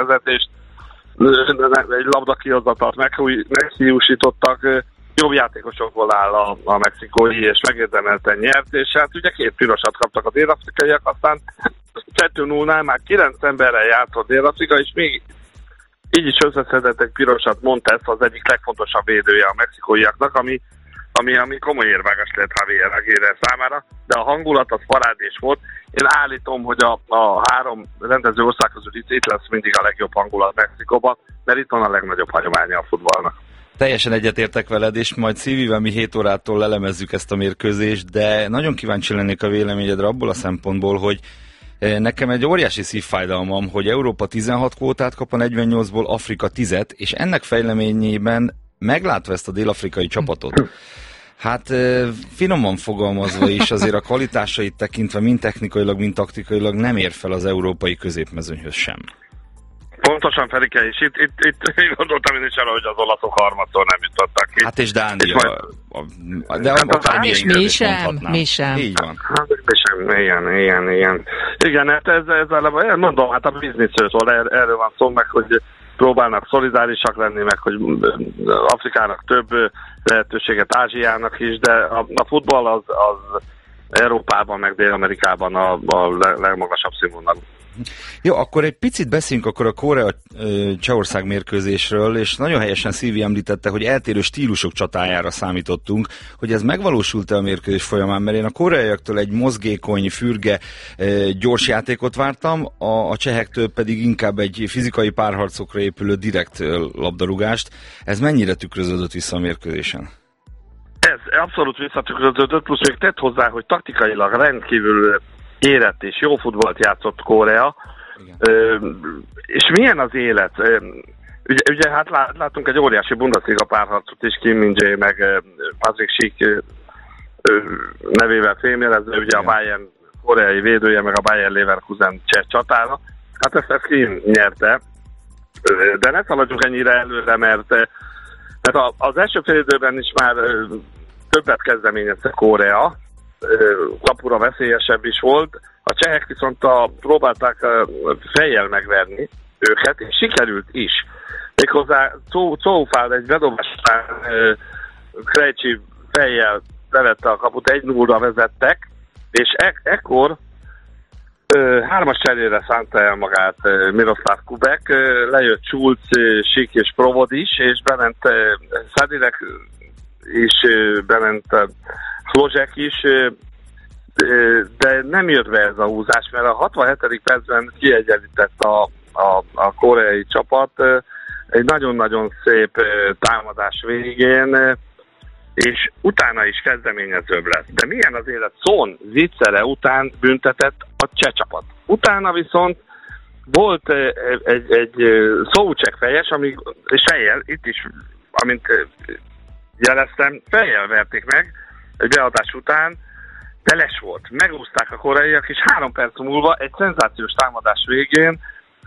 vezetést, egy labdakihozatalt meghiúsítottak, jobb játékosokból áll a mexikói, és megérdemelten nyert, és hát ugye 2 pirosat kaptak a dél-afrikaiak, aztán 2-0-nál már 9 emberrel járt a Dél-Afrika, és még így is összeszedett egy pirosat, Montes az egyik legfontosabb védője a mexikóiaknak, ami komoly érvágás lehet Javier Aguirre számára, de a hangulat az parádés volt. Én állítom, hogy a 3 rendező ország közül itt lesz mindig a legjobb hangulat Mexikóban, mert itt van a legnagyobb hagyománya a futballnak. Teljesen egyetértek veled, és majd szívvel mi 7 órától lelemezzük ezt a mérkőzést, de nagyon kíváncsi lennék a véleményedre abból a szempontból, hogy nekem egy óriási szívfájdalmam, hogy Európa 16 kvótát kap a 48-ból, Afrika 10-et, és ennek fejleményében meglátva ezt a dél-afrikai csapatot, hát finoman fogalmazva is azért a kvalitásait tekintve mind technikailag, mind taktikailag nem ér fel az európai középmezőnyhöz sem. Pontosan, Ferike, és itt gondoltam én is arra, hogy az olaszok harmadtól nem jutottak ki. Hát és Dánia. És mi sem. Így van. Hát igen. Igen, hát ez mondom, hát a bizniszről szól, erről van szó, meg hogy próbálnak szolidárisak lenni, meg hogy Afrikának több lehetőséget, Ázsiának is, de a futball az Európában, meg Dél-Amerikában a legmagasabb színvonalú. Jó, akkor egy picit beszéljünk akkor a Korea-Csehország mérkőzésről, és nagyon helyesen Szilvi említette, hogy eltérő stílusok csatájára számítottunk, hogy ez megvalósult-e a mérkőzés folyamán, mert én a koreaiaktól egy mozgékony, fürge, gyors játékot vártam, a csehektől pedig inkább egy fizikai párharcokra épülő direkt labdarúgást. Ez mennyire tükröződött vissza a mérkőzésen? Ez abszolút visszatükröződött, plusz még tett hozzá, hogy taktikailag rendkívül érett és jó futballt játszott Korea. És milyen az élet? Ugye hát látunk egy óriási Bundesliga párharcot is, Kim Min-jae meg Patrick Schick nevével fémjelezve, ugye a Bayern koreai védője, meg a Bayer Leverkusen cseh csatára. Hát ezt Kim nyerte. De ne szaladjunk ennyire előre, mert az első fél időben is már többet kezdeményezte Korea, kapura veszélyesebb is volt. A csehek viszont próbálták fejjel megverni őket, és sikerült is. Méghozzá Coufal egy bedobás után Krejcsi fejjel bevette a kaput, 1-0-ra vezettek, és ekkor 3-as cserére szánta el magát Miroslav Kubek, lejött Schulz, Schick és Provod is, és bement Sadilek is, bement Hlozsek is, de nem jött be ez a húzás, mert a 67. percben kiegyenlített a koreai csapat egy nagyon-nagyon szép támadás végén, és utána is kezdeményezőbb lesz. De milyen az élet? Son viccere után büntetett a cseh csapat. Utána viszont volt egy Szóucsek fejes, és fejjel, itt is, amint jeleztem, fejjel verték meg egy beadás után, de les volt. Megúzták a koreaiak, és 3 perc múlva egy szenzációs támadás végén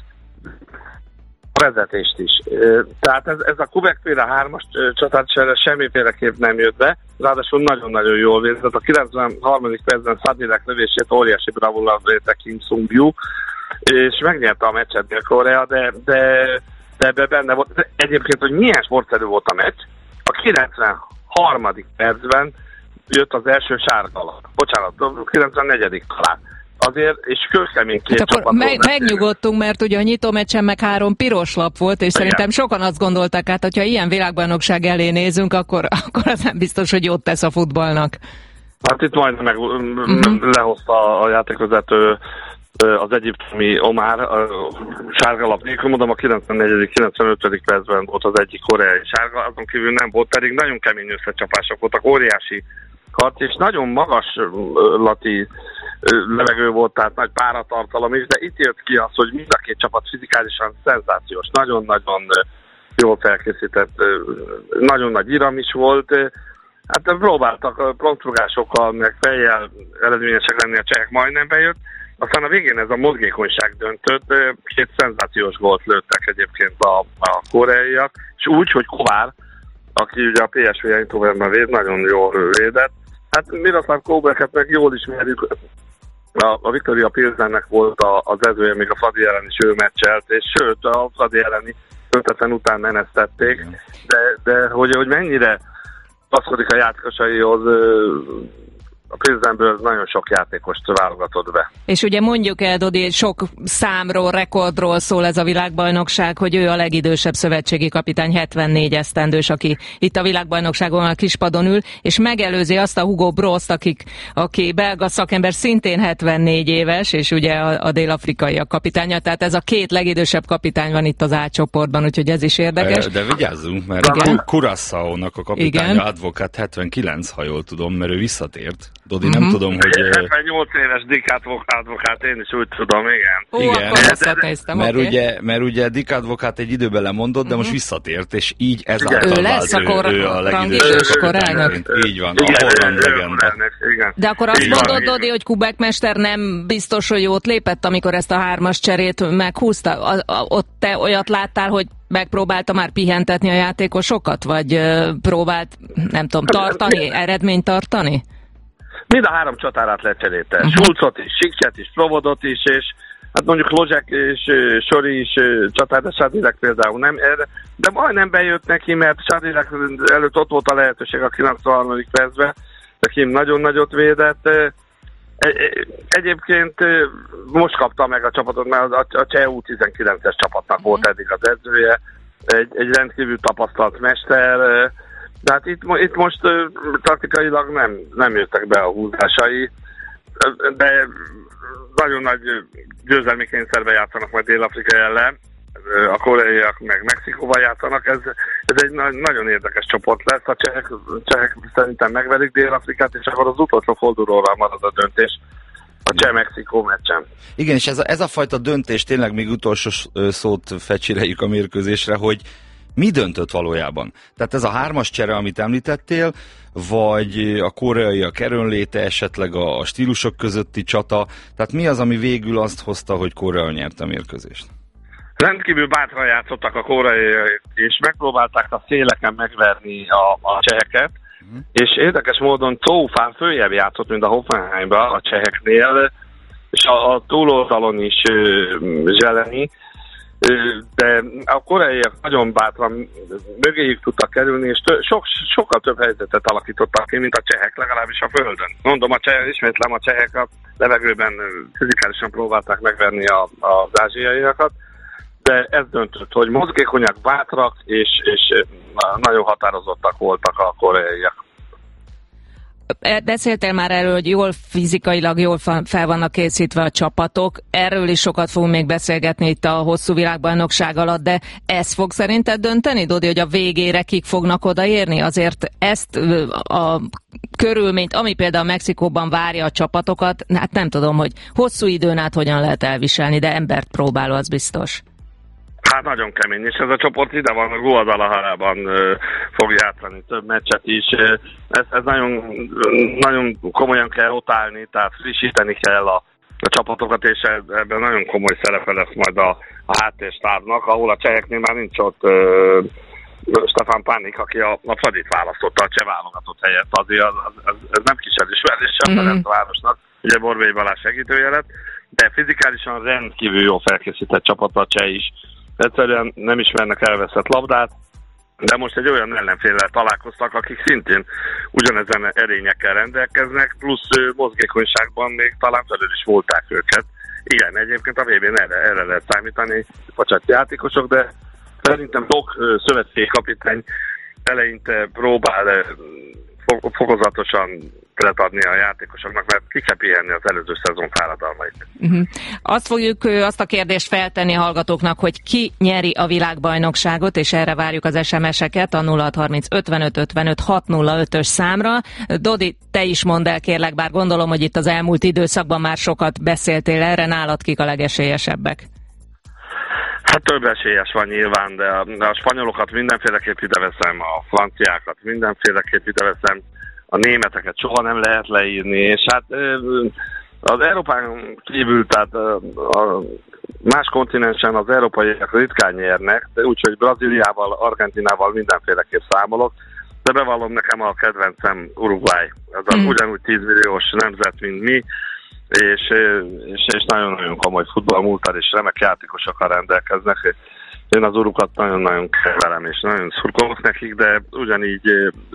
a vezetést is. Tehát ez a Kubek-féle 3-as csatárcsere semmiféleképp nem jött be, ráadásul nagyon-nagyon jól védett. A 93. percben Sadilek lövését óriási bravúrral védte Kim Sung-gyu, és megnyerte a meccset Dél-Korea, de ebben benne volt. Egyébként, hogy milyen sportszerű volt a meccs, a 93. percben jött az első sárga alap. Bocsánat, 94. talán. Azért, és kőkemény két hát csapat. Megnyugodtunk, mert ugye a nyitómeccsen meg 3 piros lap volt, és szerintem sokan azt gondolták, hát hogyha ilyen világbajnokság elé nézünk, akkor az nem biztos, hogy jót tesz a futballnak. Hát itt majdnem lehozta a játékvezető az egyiptomi Omar sárgalap nélkül, mondom, a 94.-95. percben volt az egyik koreai sárga, azon kívül nem volt, pedig nagyon kemény összecsapások voltak, óriási harc, és nagyon magaslati levegő volt, tehát nagy páratartalom is, de itt jött ki az, hogy mind a két csapat fizikálisan szenzációs, nagyon-nagyon jól felkészített, nagyon nagy iram is volt. Hát próbáltak prontrugásokkal, meg fejjel eredményesek lenni, a csehek majdnem bejött. Aztán a végén ez a mozgékonyság döntött, 2 szenzációs gólt lőttek egyébként a koreaiak, és úgy, hogy Kovár, aki ugye a PSV Eindhovenben véd, nagyon jól védett. Hát Miroslav Kubeket meg jól ismerjük, a Viktória Pilsennek volt az edzője, még a Fradi ellen is ő meccselt, és sőt, a Fradi elleni döntetlen után menesztették, de hogy mennyire passzkodik a játékosaihoz, a Pilsenből nagyon sok játékost válogatott be. És ugye mondjuk el, Dodi, sok számról, rekordról szól ez a világbajnokság, hogy ő a legidősebb szövetségi kapitány, 74 esztendős, aki itt a világbajnokságon a kispadon ül, és megelőzi azt a Hugo Brost, aki belga szakember, szintén 74 éves, és ugye a dél-afrikai a kapitánya, tehát ez a két legidősebb kapitány van itt az A csoportban, úgyhogy ez is érdekes. De vigyázzunk, mert Curaçao-nak a kapitánya Advokát 79, ha jól tudom, mert ő visszatért. Dodi, nem tudom, hogy... 78 éves Dick Advokát, én is úgy tudom, igen. Igen, mert ugye Dick Advokát egy időben lemondott, de most visszatért, és így ezáltal ő a legidősebb koránynak. Így van, a holland legenda. De akkor azt mondod, Dodi, hogy Kubek mester nem biztos, hogy jót lépett, amikor ezt a 3-as cserét meghúzta? Ott te olyat láttál, hogy megpróbálta már pihentetni a játékosokat, vagy próbált, nem tudom, eredményt tartani? Mind a 3 csatárát lecserélte. Schulzot is, Sikcset is, Provodot is, és hát mondjuk Lozsek és Sori is csatár, de Sadilek például nem. De majdnem bejött neki, mert Sadilek előtt ott volt a lehetőség a 93. percben, de Kim nagyon nagyot védett. Egyébként most kapta meg a csapatot, mert a Cseh U19-es csapatnak volt eddig az edzője, egy rendkívül tapasztalt mester. De hát itt most taktikailag nem jöttek be a húzásai, de nagyon nagy győzelmi kényszerben játszanak majd Dél-Afrika ellen, a koreaiak meg Mexikóval játszanak, ez egy nagyon érdekes csoport lesz, a csehek szerintem megverik Dél-Afrikát, és akkor az utolsó fordulóra marad a döntés a Cseh-Mexikó meccsen. Igen, és ez a fajta döntés, tényleg még utolsó szót fecsireljük a mérkőzésre, hogy mi döntött valójában? Tehát ez a 3-as csere, amit említettél, vagy a koreaiak erőnléte, esetleg a stílusok közötti csata, tehát mi az, ami végül azt hozta, hogy Korea nyerte a mérkőzést? Rendkívül bátran játszottak a koreaiak, és megpróbálták a széleken megverni a cseheket, és érdekes módon Caufán följebb játszott, mint a Hoffenheimban a cseheknél, és a túloldalon is Zseleni, de a koreaiak nagyon bátran mögéjük tudtak kerülni, és sokkal több helyzetet alakítottak ki, mint a csehek, legalábbis a földön. Mondom, ismétlem, a csehek a levegőben fizikálisan próbálták megverni az ázsiaiakat, de ez döntött, hogy mozgékonyak, bátrak, és nagyon határozottak voltak a koreaiak. Beszéltél már erről, hogy fizikailag jól fel vannak készítve a csapatok. Erről is sokat fogunk még beszélgetni itt a hosszú világbajnokság alatt, de ez fog szerinted dönteni, Dodi, hogy a végére kik fognak odaérni? Azért ezt a körülményt, ami például Mexikóban várja a csapatokat, hát nem tudom, hogy hosszú időn át hogyan lehet elviselni, de embert próbáló, az biztos. Hát nagyon kemény, és ez a csoport ide van, a Guadalajarában fog játszani több meccset is. Ez nagyon, nagyon komolyan kell rotálni, tehát frissíteni kell a csapatokat, és ebben nagyon komoly szerepe lesz majd a háttérstábnak, ahol a cseheknél már nincs ott Stefan Pánik, aki a Fradit választotta a cseh válogatott helyett. Azért ez nem kis elismerés sem Ferencvárosnak, ugye Borbély Balázs segítője lett, de fizikálisan rendkívül jól felkészített csapat a cseh is. Egyszerűen nem ismernek elveszett labdát, de most egy olyan ellenféllel találkoztak, akik szintén ugyanezen erényekkel rendelkeznek, plusz mozgékonyságban még talán felül is volták őket. Igen, egyébként a VB-n erre lehet számítani, facsati játékosok, de szerintem Dok szövetségkapitány eleinte próbál fokozatosan adni a játékosoknak, mert ki kell pihenni az előző szezon fáradalmait. Azt a kérdést feltenni a hallgatóknak, hogy ki nyeri a világbajnokságot, és erre várjuk az SMS-eket a 0630 55 55 605-ös számra. Dodi, te is mondd el, kérlek, bár gondolom, hogy itt az elmúlt időszakban már sokat beszéltél erre, nálad kik a legesélyesebbek? Hát több esélyes van nyilván, de a spanyolokat mindenféleképp ide veszem, a franciákat mindenféleképp ide veszem, a németeket soha nem lehet leírni, és hát az Európán kívül, tehát a más kontinensen az európaiak ritkán nyernek, de úgyhogy Brazíliával, Argentinával mindenféleképp számolok, de bevallom, nekem a kedvencem Uruguay. Ez ugyanúgy 10 milliós nemzet, mint mi, és nagyon-nagyon komoly futballmúlttal, és remek játékosokkal rendelkeznek. Én az urukat nagyon-nagyon kedvelem, és nagyon szurkolok nekik, de ugyanígy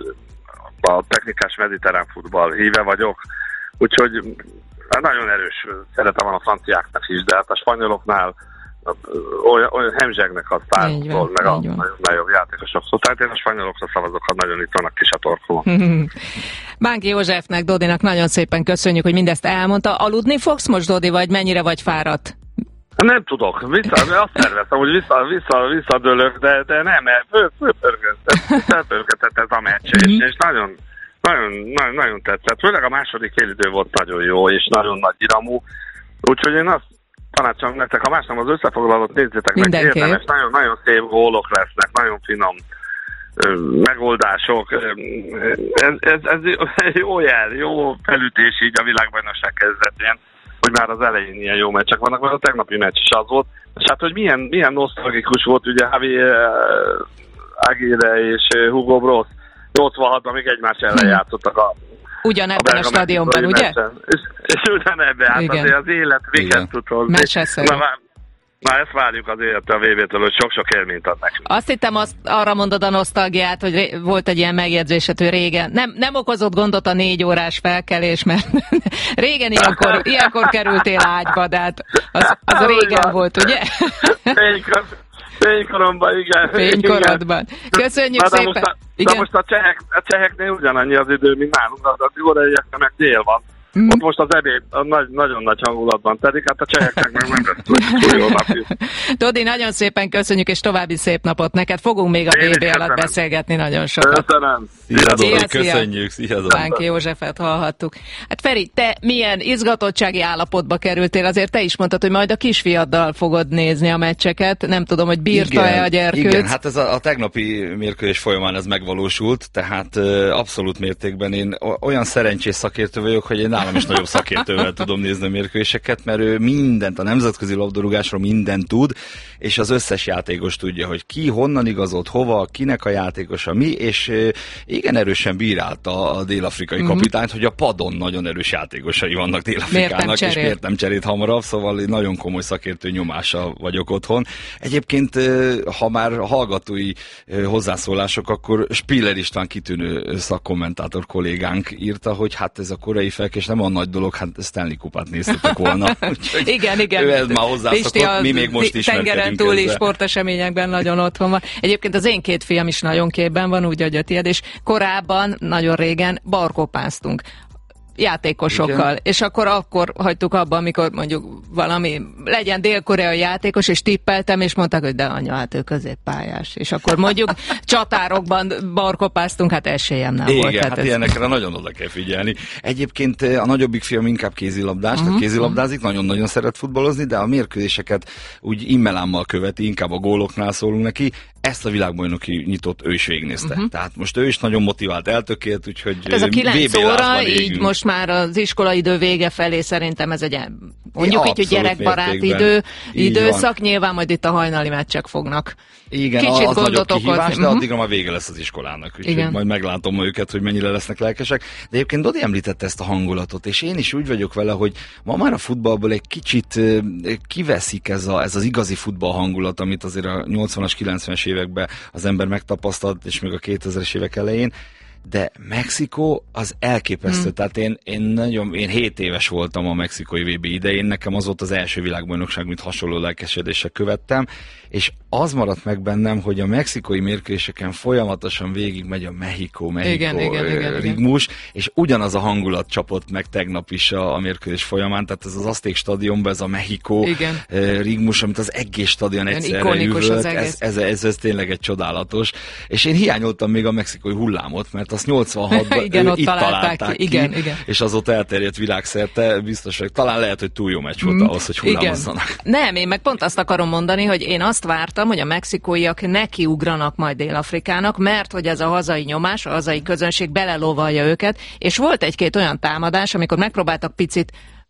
a technikás mediterrán futball híve vagyok, úgyhogy nagyon erős szerete van a franciáknak is, de hát a spanyoloknál olyan hemzsegnek a sztárból, meg a nagyon játékosok. Szóval én a spanyolokra szavazok, ha nagyon itt vannak kis a torkomon. Bánki Józsefnek, Dodinak nagyon szépen köszönjük, hogy mindezt elmondta. Aludni fogsz most, Dodi, vagy mennyire vagy fáradt? Nem tudok, azt terveztem, hogy visszadőlök, de nem, mert fölpörgetett ez a meccs, és nagyon tetszett. Főleg a második félidő volt nagyon jó, és nagyon nagy iramú, úgyhogy én azt tanácsolom nektek, ha más nem az összefoglalót nézzétek meg, érdemes, nagyon szép gólok lesznek, nagyon finom megoldások. Ez jó jel, jó felütés így a világbajnokság kezdetén, hogy már az elején ilyen jó meccsek vannak, mert a tegnapi meccs is az volt. És hát, hogy milyen nosztalgikus volt, ugye Javi Aguirre és Hugo Bross 86-ban még egymás ellen játszottak ugyanebben a stadionban, ugye? És ugyanebben, hát azért az élet véget tud hozni. Na ezt várjuk az élettől, a VB-től, hogy sok-sok élményt ad nekünk. Azt hittem, arra mondod a nosztalgiát, hogy volt egy ilyen megjegyzésed, hogy régen nem okozott gondot a 4 órás felkelés, mert régen ilyenkor kerültél ágyba, de hát az régen volt, ugye? Fénykoromban, igen. Fénykorodban. Köszönjük szépen. Most a cseheknél ugyanannyi az idő, mint nálunk, az koreaiaknak meg dél van. Ott most az ebéd nagyon nagy hangulatban telik, hát a cseheknek meg nem lesz túl jó napjuk. Dodi, nagyon szépen köszönjük, és további szép napot neked. Fogunk még a VB alatt beszélgetni nagyon sokat. Köszönöm. Szia, köszönjük. Szia, Bánki Józsefet hallhattuk. Hát Feri, te milyen izgatottsági állapotba kerültél? Azért te is mondtad, hogy majd a kisfiaddal fogod nézni a meccseket. Nem tudom, hogy bírta-e a gyerkőt. Igen, hát ez a tegnapi mérkőzés folyamán ez megvalósult, tehát abszolút mértékben én olyan szerencsés szakértő vagyok, hogy én nálam is nagyobb szakértővel tudom nézni a mérkőzéseket, mert ő mindent, a nemzetközi labdarúgásról mindent tud, és az összes játékos tudja, hogy ki, honnan igazolt, hova, kinek a játékosa mi, és igen erősen bírálta a dél-afrikai kapitányt, hogy a padon nagyon erős játékosai vannak Dél-Afrikának, és miért nem cserélt hamarabb, szóval nagyon komoly szakértő nyomása vagyok otthon. Egyébként, ha már hallgatói hozzászólások, akkor Spiller István kitűnő szakkommentátor kollégánk írta, hogy hát ez a koreai felkés nem olyan nagy dolog, hát Stanley Kupát néztetek volna. Igen. Ő ez már hozzászokott, mi még most ismerkedünk tengeren túli sporteseményekben nagyon otthon van. Egyébként az én 2 fiam is nagyon képben van, úgy, hogy a tiéd, és korábban, nagyon régen barkópáztunk játékosokkal, igen. És akkor hagytuk abba, amikor mondjuk valami legyen dél-koreai játékos, és tippeltem, és mondták, hogy de anya, hát ő középpályás. És akkor mondjuk csatárokban barkopáztunk, hát esélyem nem volt. Igen, hát ilyenekre nagyon oda kell figyelni. Egyébként a nagyobbik fiam inkább kézilabdás, tehát kézilabdázik, nagyon-nagyon szeret futballozni, de a mérkőzéseket úgy immelámmal követi, inkább a góloknál szólunk neki. Ezt a világbajnoki nyitót ő is végignézte. Tehát most ő is nagyon motivált, eltökélt, úgyhogy hát ez a 9 óra, így most már az iskolaidő vége felé szerintem ez egy mondjuk így, hogy gyerekbarát időszak, nyilván majd itt a hajnali meccsek fognak. Igen, kicsit az nagyobb kihívás, de addigra már vége lesz az iskolának, úgyhogy majd meglátom őket, hogy mennyire lesznek lelkesek. De egyébként Dodi említette ezt a hangulatot, és én is úgy vagyok vele, hogy ma már a futballból egy kicsit kiveszik ez az igazi futball hangulat, amit azért a 80-as, 90-es években az ember megtapasztalt, és még a 2000-es évek elején. De Mexikó az elképesztő, tehát én 7 éves voltam a mexikói VB idején, nekem az volt az első világbajnokság, mint hasonló lelkesedéssel követtem, és az maradt meg bennem, hogy a mexikói mérkőzéseken folyamatosan végigmegy a Mexikó rigmus, és ugyanaz a hangulat csapott meg tegnap is a mérkőzés folyamán, tehát ez az Azték stadionban, ez a Mexikó rigmus, amit az egész stadion egyszerre üvölt, ez tényleg egy csodálatos, és én hiányoltam még a mexikói hullámot, mert azt 86-ban itt találták ki, igen. És azóta elterjedt világszerte, biztos, hogy talán lehet, hogy túl jó meccs volt ahhoz, hogy hullámozzanak. Nem, én meg pont azt akarom mondani, hogy én azt vártam, hogy a mexikóiak nekiugranak majd Dél-Afrikának, mert hogy ez a hazai nyomás, a hazai közönség belelovalja őket, és volt egy-két olyan támadás, amikor megpróbáltak picit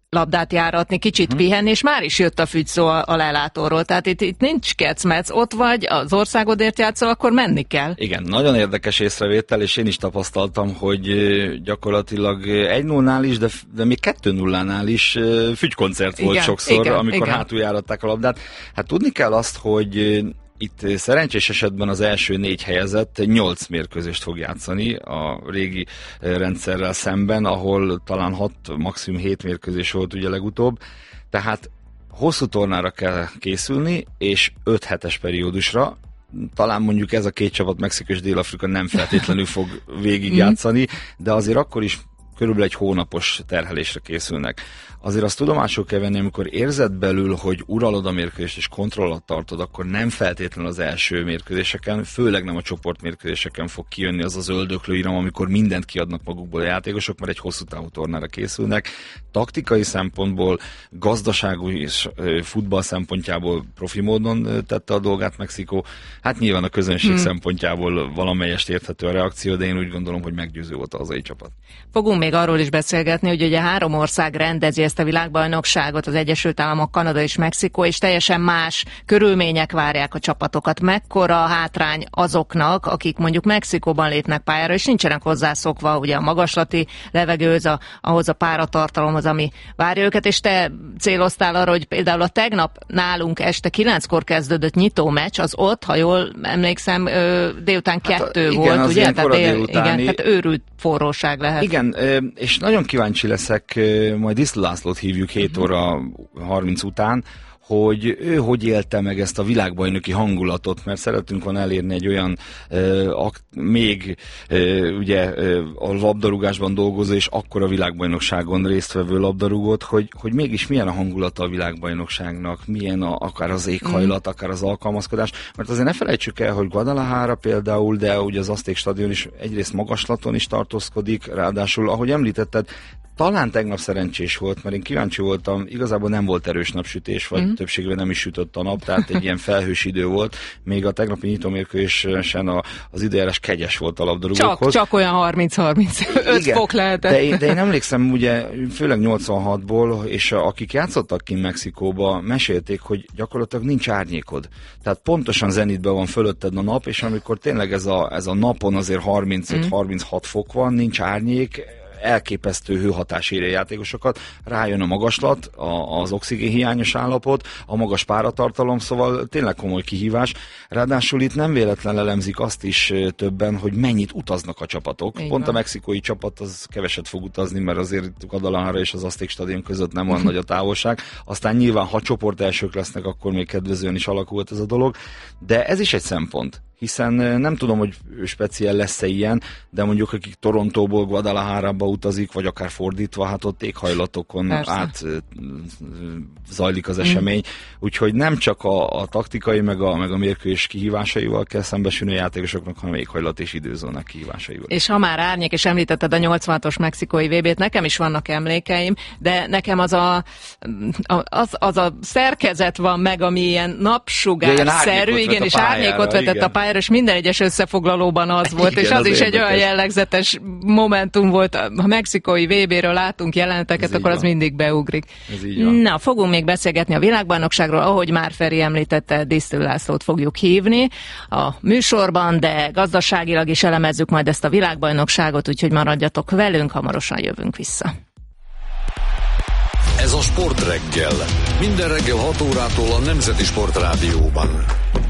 labdát járatni, kicsit pihenni, és már is jött a fügyszó a lelátóról. Tehát itt nincs kecmec, ott vagy, az országodért játszol, akkor menni kell. Igen, nagyon érdekes észrevétel, és én is tapasztaltam, hogy gyakorlatilag 1-0-nál is, de még 2-0-nál is fügykoncert volt sokszor, amikor hátuljáratták a labdát. Hát tudni kell azt, hogy itt szerencsés esetben az első 4 helyezett 8 mérkőzést fog játszani a régi rendszerrel szemben, ahol talán 6, maximum 7 mérkőzés volt ugye legutóbb. Tehát hosszú tornára kell készülni, és 5 hetes periódusra. Talán mondjuk ez a 2 csapat, Mexikó és Dél-Afrika nem feltétlenül fog végigjátszani, de azért akkor is körülbelül egy hónapos terhelésre készülnek. Azért azt tudomásul kell venni, amikor érzed belül, hogy uralod a mérkőzést és kontrollat tartod, akkor nem feltétlenül az első mérkőzéseken, főleg nem a csoportmérkőzéseken fog kijönni az az öldöklőiram, amikor mindent kiadnak magukból a játékosok, mert egy hosszú távú tornára készülnek. Taktikai szempontból, gazdaságú és futball szempontjából profi módon tette a dolgát Mexikó. Hát nyilván a közönség szempontjából valamelyest érthető a reakció, de én úgy gondolom, hogy meggyőző volt a hazai csapat. Fogunk még arról is beszélgetni, hogy ugye 3 ország rendezi ezt a világbajnokságot, az Egyesült Államok, Kanada és Mexikó, és teljesen más körülmények várják a csapatokat. Mekkora hátrány azoknak, akik mondjuk Mexikóban lépnek pályára, és nincsenek hozzászokva ugye a magaslati levegőhöz, ahhoz a páratartalomhoz, ami várja őket, és te céloztál arra, hogy például a tegnap nálunk este 9-kor kezdődött nyitó meccs, az ott, ha jól emlékszem, délután 2 volt, ugye? Tehát őrült forróság lehet. Igen, és nagyon kíváncsi leszek, majd Iszl Lászlót hívjuk 7 óra 30 után, hogy ő hogy élte meg ezt a világbajnoki hangulatot, mert szeretünk volna elérni egy olyan ugye a labdarúgásban dolgozó és akkor a világbajnokságon résztvevő labdarúgót, hogy mégis milyen a hangulata a világbajnokságnak, milyen akár az éghajlat, akár az alkalmazkodás, mert azért ne felejtsük el, hogy Guadalajara például, de ugye az Azték stadion is egyrészt magaslaton is tartózkodik, ráadásul, ahogy említetted, talán tegnap szerencsés volt, mert én kíváncsi voltam, igazából nem volt erős napsütés, vagy többségben nem is sütött a nap, tehát egy ilyen felhős idő volt, még a tegnapi nyitómérkőzésen az időjárás kegyes volt a labdarúgókhoz. Csak olyan 30-35 fok lehetett. De én emlékszem, ugye, főleg 86-ból, és akik játszottak ki Mexikóba, mesélték, hogy gyakorlatilag nincs árnyékod. Tehát pontosan zenitben van fölötted a nap, és amikor tényleg ez a napon azért 35-36 fok van, nincs árnyék, elképesztő hőhatás éri a játékosokat, rájön a magaslat, az oxigénhiányos állapot, a magas páratartalom, szóval tényleg komoly kihívás. Ráadásul itt nem véletlen elemzik azt is többen, hogy mennyit utaznak a csapatok. Pont a mexikói csapat az keveset fog utazni, mert azért Guadalajara és az Azték stadion között nem van nagy a távolság. Aztán nyilván, ha csoport elsők lesznek, akkor még kedvezően is alakult ez a dolog. De ez is egy szempont. Hiszen nem tudom, hogy speciál lesz-e ilyen, de mondjuk akik Torontóból Guadalajarába utazik, vagy akár fordítva, hát ott éghajlatokon át zajlik az esemény. Úgyhogy nem csak a taktikai, meg a mérkőzés kihívásaival kell szembesülni a játékosoknak, hanem éghajlat és időzónák kihívásaival. És ha már árnyék, és említetted a 86-os mexikói VB-t, nekem is vannak emlékeim, de nekem az a szerkezet van meg, ami ilyen napsugárszerű, igen, és árnyékot vetett a pályára, és minden egyes összefoglalóban az volt, igen, és az is érdekes. Egy olyan jellegzetes momentum volt. Ha mexikói VB-ről látunk jeleneteket, akkor az mindig beugrik. Na, fogunk még beszélgetni a világbajnokságról, ahogy már Feri említette, Iszl Lászlót fogjuk hívni a műsorban, de gazdaságilag is elemezzük majd ezt a világbajnokságot, úgyhogy maradjatok velünk, hamarosan jövünk vissza. Ez a Sportreggel. Minden reggel 6 órától a Nemzeti Sportrádióban.